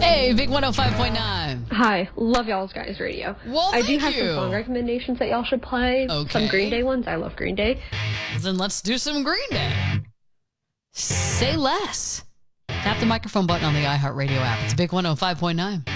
Hey, Big 105.9. Hi, love y'all's guys' radio. Well, I do thank have you. some song recommendations that y'all should play. Okay. Some Green Day ones. I love Green Day. Then let's do some Green Day. Say less. Tap the microphone button on the iHeartRadio app. It's Big 105.9.